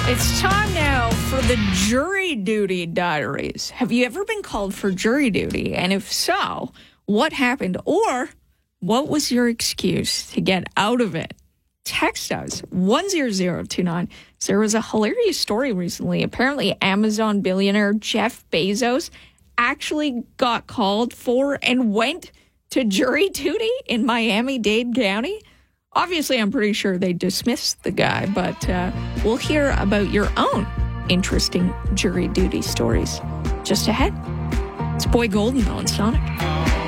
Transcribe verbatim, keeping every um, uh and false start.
It's time now for the jury duty diaries. Have you ever been called for jury duty? And if so, what happened? Or what was your excuse to get out of it? Text us one zero zero two nine. So there was a hilarious story recently. Apparently, Amazon billionaire Jeff Bezos actually got called for and went to jury duty in Miami-Dade County. Obviously, I'm pretty sure they dismissed the guy, but uh, we'll hear about your own interesting jury duty stories just ahead. It's Boy Golden on Sonic.